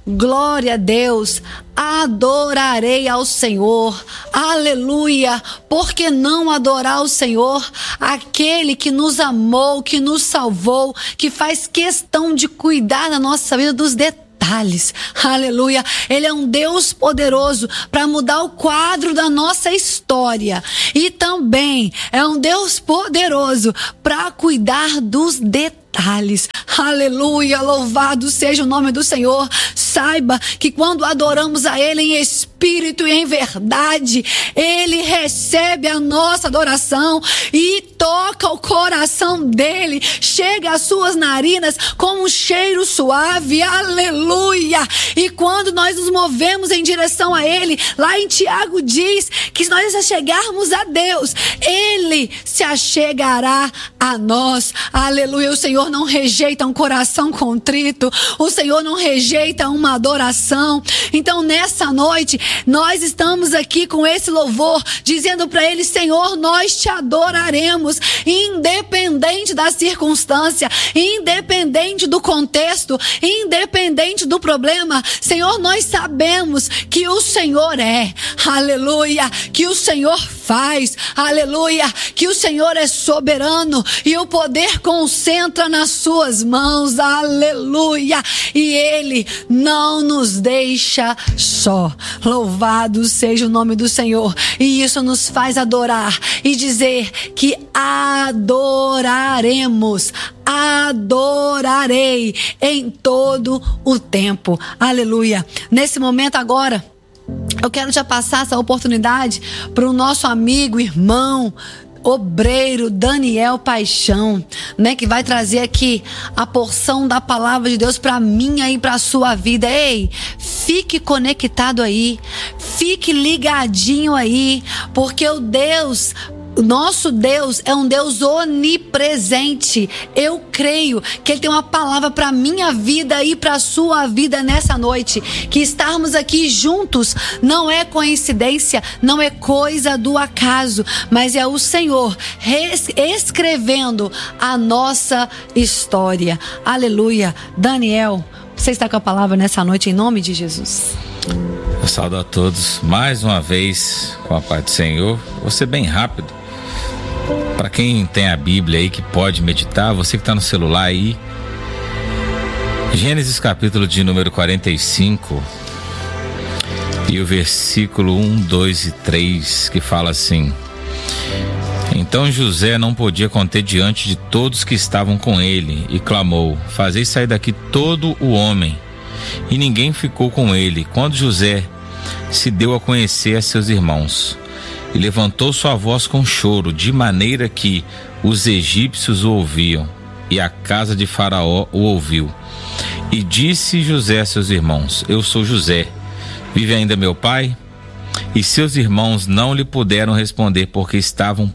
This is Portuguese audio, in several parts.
Glória a Deus. Adorarei ao Senhor. Aleluia. Por que não adorar o Senhor? Aquele que nos amou, que nos salvou, que faz questão de cuidar da nossa vida, dos detalhes. Aleluia. Ele é um Deus poderoso para mudar o quadro da nossa história. E também é um Deus poderoso para cuidar dos detalhes. Aleluia, louvado seja o nome do Senhor. Saiba que quando adoramos a Ele em espírito e em verdade, Ele recebe a nossa adoração e toca o coração dele, chega às suas narinas como um cheiro suave. Aleluia. E quando nós nos movemos em direção a Ele, lá em Tiago diz que se nós chegarmos a Deus, Ele se achegará a nós. Aleluia. O Senhor não rejeita um coração contrito, o Senhor não rejeita uma adoração. Então nessa noite nós estamos aqui com esse louvor, dizendo para Ele: Senhor, nós te adoraremos, independente da circunstância, independente do contexto, independente do problema. Senhor, nós sabemos que o Senhor é, aleluia, que o Senhor faz, aleluia, que o Senhor é soberano e o poder concentra nas suas mãos, aleluia, e Ele não nos deixa só. Louvado seja o nome do Senhor. E isso nos faz adorar e dizer que adoraremos. Adorarei em todo o tempo. Aleluia. Nesse momento agora, eu quero já passar essa oportunidade para o nosso amigo, irmão, obreiro Daniel Paixão, né, que vai trazer aqui a porção da palavra de Deus para mim e para a sua vida. Ei, fique conectado aí, fique ligadinho aí, porque o nosso Deus é um Deus onipresente. Eu creio que Ele tem uma palavra para minha vida e para a sua vida nessa noite. Que estarmos aqui juntos não é coincidência, não é coisa do acaso, mas é o Senhor escrevendo a nossa história. Aleluia. Daniel, você está com a palavra nessa noite em nome de Jesus. Eu saúdo a todos mais uma vez com a paz do Senhor. Vou ser bem rápido. Para quem tem a Bíblia aí que pode meditar, você que está no celular aí, Gênesis capítulo de número 45 e o versículo 1, 2 e 3, que fala assim: Então José não podia conter diante de todos que estavam com ele e clamou: Fazei sair daqui todo o homem. E ninguém ficou com ele quando José se deu a conhecer a seus irmãos. E levantou sua voz com choro, de maneira que os egípcios o ouviam, e a casa de Faraó o ouviu. E disse José a seus irmãos: Eu sou José, vive ainda meu pai? E seus irmãos não lhe puderam responder, porque estavam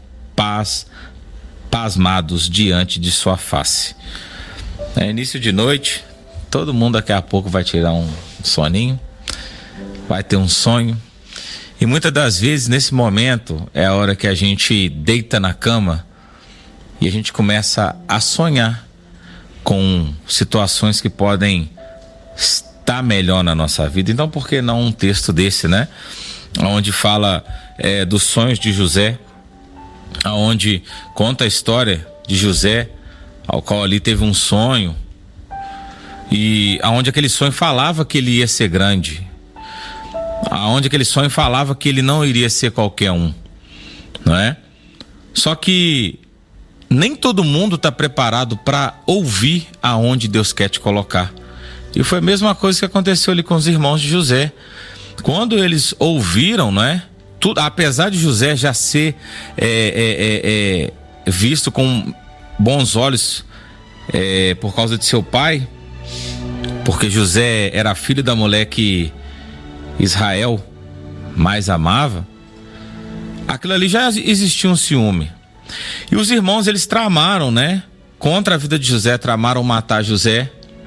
pasmados diante de sua face. É início de noite, todo mundo daqui a pouco vai tirar um soninho, vai ter um sonho. E muitas das vezes, nesse momento, é a hora que a gente deita na cama e a gente começa a sonhar com situações que podem estar melhor na nossa vida. Então, por que não um texto desse, né? Onde fala dos sonhos de José, onde conta a história de José, ao qual ali teve um sonho, e aonde aquele sonho falava que ele ia ser grande, aonde aquele sonho falava que ele não iria ser qualquer um, não é? Só que nem todo mundo está preparado para ouvir aonde Deus quer te colocar. E foi a mesma coisa que aconteceu ali com os irmãos de José. Quando eles ouviram, não é? Tudo, apesar de José já ser visto com bons olhos por causa de seu pai, porque José era filho da mulher que Israel mais amava, aquilo ali já existia um ciúme. E os irmãos, eles tramaram, né? Contra a vida de José, tramaram matar José.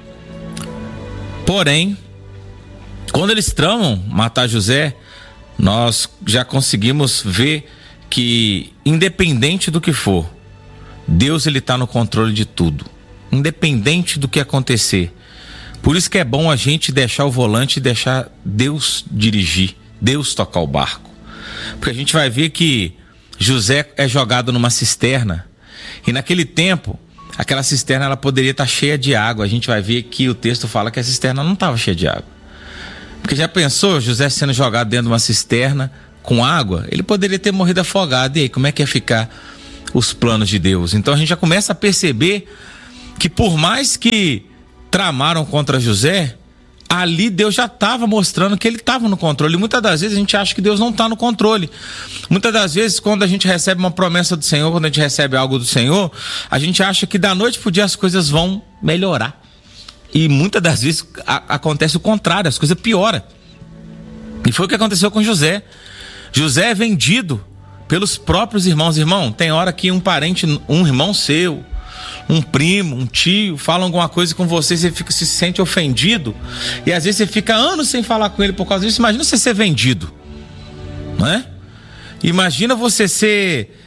Porém, quando eles tramam matar José, nós já conseguimos ver que, independente do que for, Deus, ele está no controle de tudo, independente do que acontecer. Por isso que é bom a gente deixar o volante e deixar Deus dirigir, Deus tocar o barco. Porque a gente vai ver que José é jogado numa cisterna, e naquele tempo, aquela cisterna ela poderia estar cheia de água. A gente vai ver que o texto fala que a cisterna não estava cheia de água. Porque já pensou, José sendo jogado dentro de uma cisterna com água? Ele poderia ter morrido afogado. E aí, como é que ia ficar os planos de Deus? Então a gente já começa a perceber que por mais que tramaram contra José, ali Deus já estava mostrando que ele estava no controle. E muitas das vezes a gente acha que Deus não está no controle. Muitas das vezes, quando a gente recebe uma promessa do Senhor, quando a gente recebe algo do Senhor, a gente acha que da noite pro dia as coisas vão melhorar. E muitas das vezes acontece o contrário, as coisas pioram. E foi o que aconteceu com José. José é vendido pelos próprios irmãos. Irmão, tem hora que um parente, um irmão seu, um primo, um tio, fala alguma coisa com você, você se sente ofendido, e às vezes você fica anos sem falar com ele por causa disso. Imagina você ser vendido, não é? Imagina você ser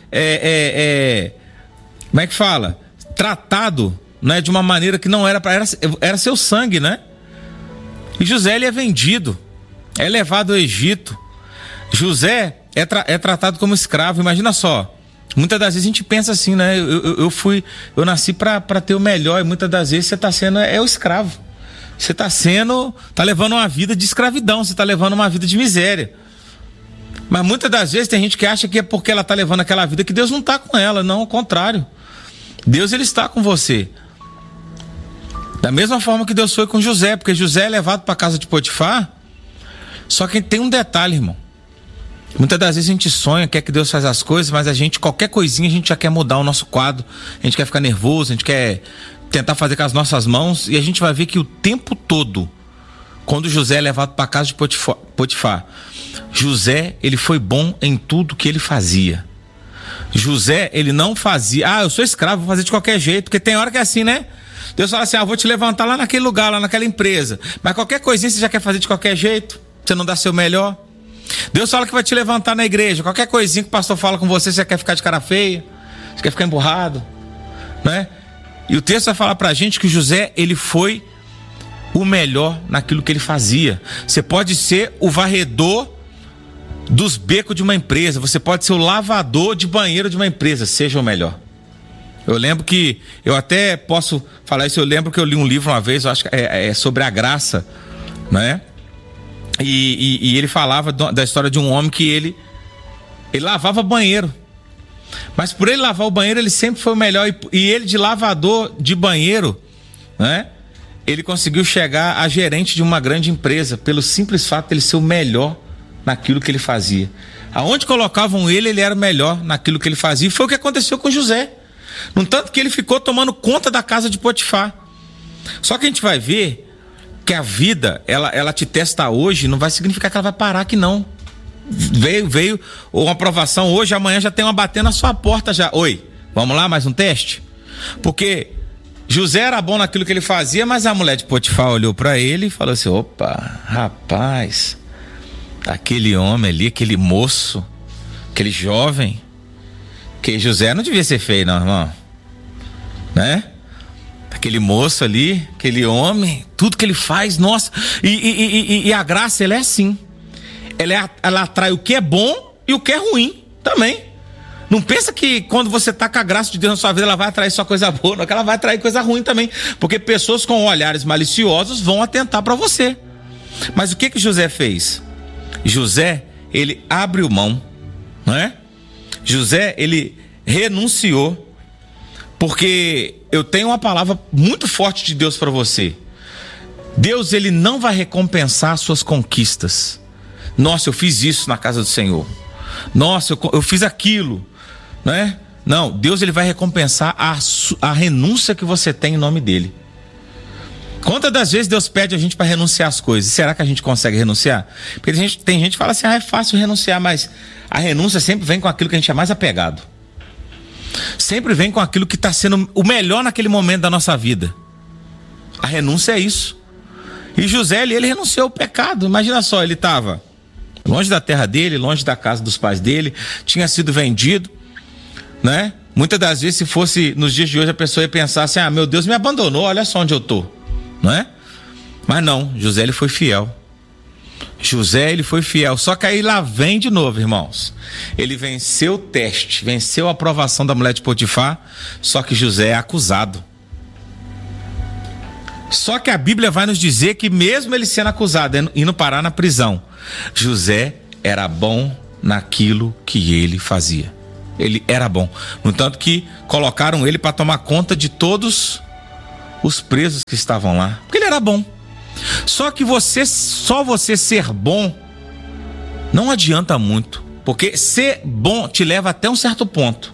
como é que fala? Tratado, né, de uma maneira que não era era seu sangue, né? E José, ele é vendido, é levado ao Egito. José é tratado como escravo. Imagina só, muitas das vezes a gente pensa assim, né? Eu nasci para ter o melhor, e muitas das vezes você está sendo o escravo. Você tá levando uma vida de escravidão, você está levando uma vida de miséria. Mas muitas das vezes tem gente que acha que é porque ela está levando aquela vida que Deus não está com ela. Não, ao contrário. Deus, ele está com você. Da mesma forma que Deus foi com José, porque José é levado para a casa de Potifar. Só que tem um detalhe, irmão. Muitas das vezes a gente sonha, quer que Deus faça as coisas, mas qualquer coisinha a gente já quer mudar o nosso quadro, a gente quer ficar nervoso, a gente quer tentar fazer com as nossas mãos, e a gente vai ver que o tempo todo, quando José é levado para a casa de Potifar, José, ele foi bom em tudo que ele fazia. José, ele não fazia, eu sou escravo, vou fazer de qualquer jeito, porque tem hora que é assim, né? Deus fala assim, vou te levantar lá naquele lugar, lá naquela empresa, mas qualquer coisinha você já quer fazer de qualquer jeito, você não dá seu melhor. Deus fala que vai te levantar na igreja, qualquer coisinha que o pastor fala com você, você quer ficar de cara feia, você quer ficar emburrado, né? E o texto vai falar pra gente que José, ele foi o melhor naquilo que ele fazia. Você pode ser o varredor dos becos de uma empresa, você pode ser o lavador de banheiro de uma empresa, seja o melhor. Eu lembro que, eu até posso falar isso, eu lembro que eu li um livro uma vez, eu acho que é sobre a graça, né? E ele falava da história de um homem que ele lavava banheiro. Mas por ele lavar o banheiro, ele sempre foi o melhor. E ele, de lavador de banheiro, né, ele conseguiu chegar a gerente de uma grande empresa, pelo simples fato de ele ser o melhor naquilo que ele fazia. Aonde colocavam ele era o melhor naquilo que ele fazia. E foi o que aconteceu com José. No tanto que ele ficou tomando conta da casa de Potifar. Só que a gente vai ver que a vida, ela te testa hoje, não vai significar que ela vai parar aqui, não. Veio uma aprovação hoje, amanhã já tem uma batendo na sua porta já. Oi, vamos lá, mais um teste? Porque José era bom naquilo que ele fazia, mas a mulher de Potifar olhou para ele e falou assim, opa, rapaz, aquele homem ali, aquele moço, aquele jovem, que José não devia ser feio, não, irmão, né? Aquele moço ali, aquele homem, tudo que ele faz, nossa. E a graça, ela é assim. Ela atrai o que é bom e o que é ruim também. Não pensa que quando você tá com a graça de Deus na sua vida, ela vai atrair só coisa boa, não, que ela vai atrair coisa ruim também. Porque pessoas com olhares maliciosos vão atentar para você. Mas o que José fez? José, ele abriu mão, não é? José, ele renunciou. Porque eu tenho uma palavra muito forte de Deus para você. Deus, ele não vai recompensar as suas conquistas. Nossa, eu fiz isso na casa do Senhor. Nossa, eu fiz aquilo, né? Não, Deus, ele vai recompensar a renúncia que você tem em nome dele. Quantas das vezes Deus pede a gente para renunciar às coisas? Será que a gente consegue renunciar? Porque tem gente que fala assim, é fácil renunciar, mas a renúncia sempre vem com aquilo que a gente é mais apegado. Sempre vem com aquilo que está sendo o melhor naquele momento da nossa vida. A renúncia é isso. E José, ele renunciou ao pecado. Imagina só, ele estava longe da terra dele, longe da casa dos pais dele, tinha sido vendido, né? Muitas das vezes, se fosse nos dias de hoje, a pessoa ia pensar assim, meu Deus me abandonou, olha só onde eu tô, não é? Mas não, José ele foi fiel. José ele foi fiel. Só que aí lá vem de novo, irmãos. Ele venceu o teste, venceu a aprovação da mulher de Potifar. Só que José é acusado. Só que a Bíblia vai nos dizer que mesmo ele sendo acusado, indo parar na prisão, José era bom naquilo que ele fazia. Ele era bom. No tanto que colocaram ele para tomar conta de todos os presos que estavam lá. Porque ele era bom. Só que só você ser bom não adianta muito. Porque ser bom te leva até um certo ponto.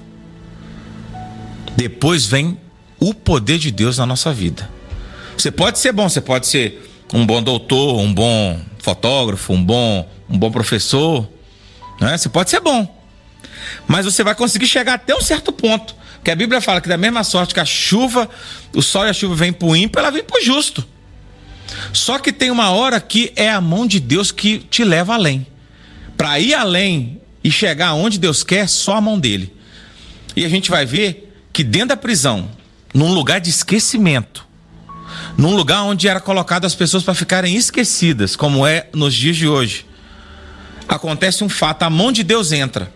Depois vem o poder de Deus na nossa vida. Você pode ser bom, você pode ser um bom doutor, um bom fotógrafo, um bom professor, né? Você pode ser bom. Mas você vai conseguir chegar até um certo ponto. Porque a Bíblia fala que da mesma sorte que a chuva, o sol e a chuva vêm para o ímpio, ela vem para o justo. Só que tem uma hora que é a mão de Deus que te leva além. Para ir além e chegar onde Deus quer, só a mão dele. E a gente vai ver que dentro da prisão, num lugar de esquecimento, num lugar onde era colocado as pessoas para ficarem esquecidas, como é nos dias de hoje, acontece um fato, a mão de Deus entra.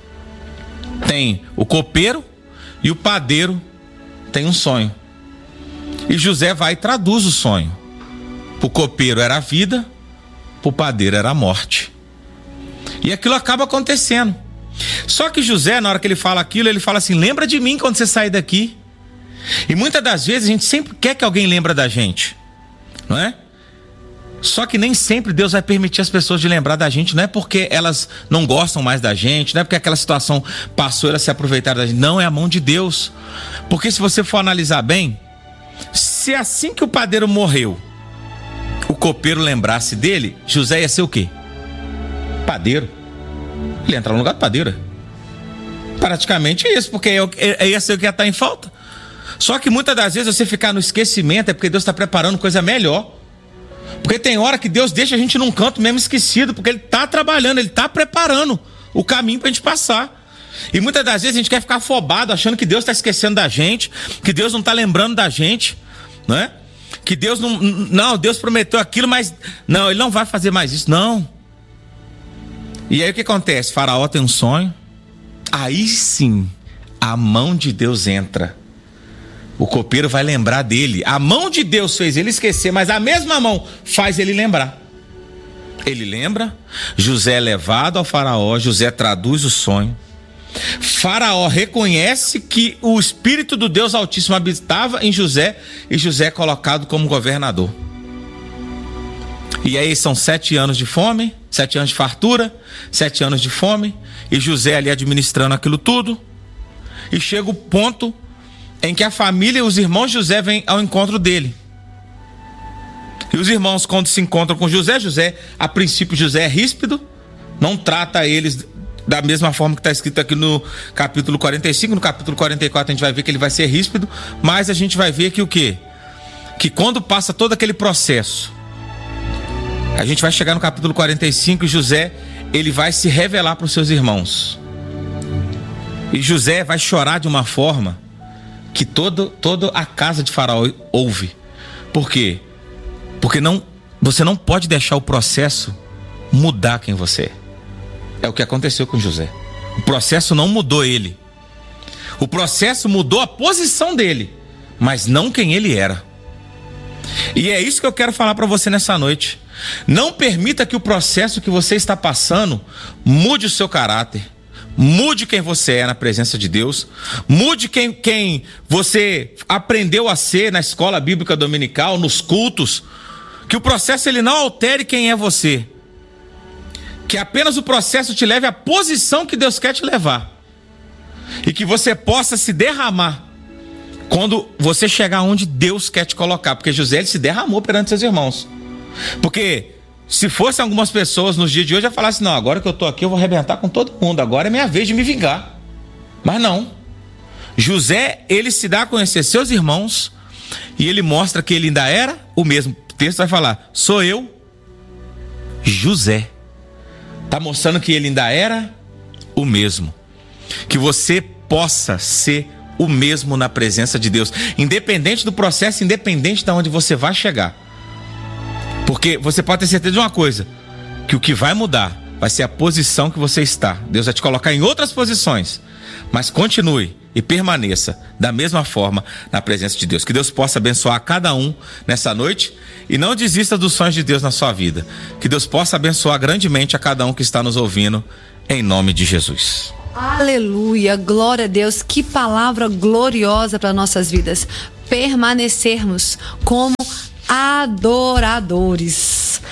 Tem o copeiro e o padeiro tem um sonho. E José vai e traduz o sonho. Para o copeiro era a vida, para o padeiro era a morte. E aquilo acaba acontecendo. Só que José, na hora que ele fala aquilo, ele fala assim: lembra de mim quando você sair daqui. E muitas das vezes a gente sempre quer que alguém lembre da gente, não é? Só que nem sempre Deus vai permitir as pessoas de lembrar da gente. Não é porque elas não gostam mais da gente, não é porque aquela situação passou e elas se aproveitaram da gente. Não, é a mão de Deus. Porque se você for analisar bem, se assim que o padeiro morreu, o copeiro lembrasse dele, José ia ser o quê? Padeiro. Ele ia entrar no lugar do padeiro. Praticamente isso, porque ia ser o que ia estar em falta. Só que muitas das vezes você ficar no esquecimento é porque Deus está preparando coisa melhor. Porque tem hora que Deus deixa a gente num canto mesmo esquecido, porque Ele está trabalhando, Ele está preparando o caminho para a gente passar. E muitas das vezes a gente quer ficar afobado, achando que Deus está esquecendo da gente, que Deus não está lembrando da gente, não é? Que Deus não, Deus prometeu aquilo, mas não, Ele não vai fazer mais isso, não. E aí o que acontece? Faraó tem um sonho, aí sim a mão de Deus entra. O copeiro vai lembrar dele. A mão de Deus fez ele esquecer, mas a mesma mão faz ele lembrar. Ele lembra, José é levado ao faraó, José traduz o sonho. Faraó reconhece que o Espírito do Deus Altíssimo habitava em José e José é colocado como governador. E aí são 7 anos de fome, 7 anos de fartura, 7 anos de fome, e José ali administrando aquilo tudo. E chega o ponto em que a família e os irmãos de José vêm ao encontro dele. E os irmãos, quando se encontram com José, a princípio José é ríspido, não trata eles da mesma forma que está escrito aqui no capítulo 45, no capítulo 44 a gente vai ver que ele vai ser ríspido, mas a gente vai ver que o quê? Que quando passa todo aquele processo, a gente vai chegar no capítulo 45 e José, ele vai se revelar para os seus irmãos. E José vai chorar de uma forma que toda a casa de Faraó ouve. Por quê? Porque você não pode deixar o processo mudar quem você é. É o que aconteceu com José. O processo não mudou ele. O processo mudou a posição dele, mas não quem ele era. E é isso que eu quero falar para você nessa noite. Não permita que o processo que você está passando mude o seu caráter. Mude quem você é na presença de Deus. Mude quem você aprendeu a ser na escola bíblica dominical, nos cultos. Que o processo ele não altere quem é você. Que apenas o processo te leve à posição que Deus quer te levar. E que você possa se derramar quando você chegar onde Deus quer te colocar. Porque José ele se derramou perante seus irmãos. Porque se fossem algumas pessoas nos dias de hoje, já falassem: não, agora que eu estou aqui eu vou arrebentar com todo mundo, agora é minha vez de me vingar. Mas não. José, ele se dá a conhecer seus irmãos e ele mostra que ele ainda era o mesmo. O texto vai falar: sou eu, José. Está mostrando que ele ainda era o mesmo. Que você possa ser o mesmo na presença de Deus. Independente do processo, independente de onde você vai chegar. Porque você pode ter certeza de uma coisa, que o que vai mudar vai ser a posição que você está. Deus vai te colocar em outras posições, mas continue e permaneça da mesma forma na presença de Deus. Que Deus possa abençoar cada um nessa noite e não desista dos sonhos de Deus na sua vida. Que Deus possa abençoar grandemente a cada um que está nos ouvindo, em nome de Jesus. Aleluia, glória a Deus, que palavra gloriosa para nossas vidas. Permanecermos como adoradores,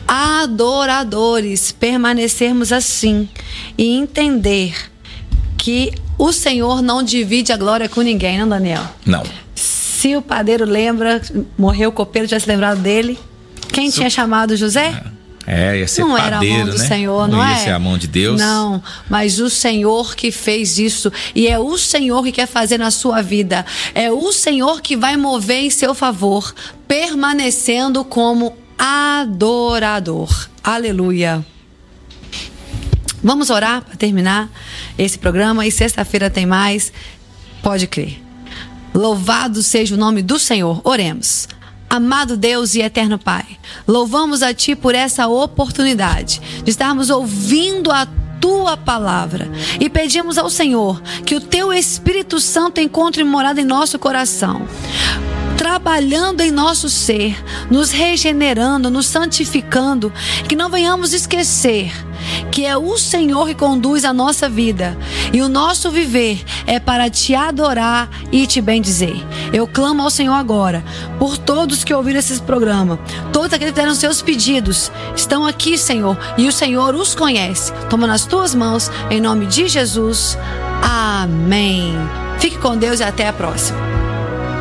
permanecermos assim e entender que o Senhor não divide a glória com ninguém, não, Daniel? Não. Se o padeiro lembra, morreu o copeiro, tivesse lembrado dele, quem tinha chamado José? Ia ser não padeiro, era a mão do né? Senhor, não ia ser a mão de Deus. Não, mas o Senhor que fez isso. E é o Senhor que quer fazer na sua vida. É o Senhor que vai mover em seu favor, permanecendo como adorador. Aleluia. Vamos orar para terminar esse programa. E sexta-feira tem mais. Pode crer. Louvado seja o nome do Senhor. Oremos. Amado Deus e eterno Pai, louvamos a Ti por essa oportunidade de estarmos ouvindo a Tua palavra e pedimos ao Senhor que o Teu Espírito Santo encontre morada em nosso coração, trabalhando em nosso ser, nos regenerando, nos santificando, que não venhamos esquecer que é o Senhor que conduz a nossa vida e o nosso viver é para Te adorar e Te bendizer. Eu clamo ao Senhor agora por todos que ouviram esse programa, todos aqueles que fizeram seus pedidos estão aqui, Senhor, e o Senhor os conhece. Toma nas Tuas mãos, em nome de Jesus. Amém. Fique com Deus e até a próxima.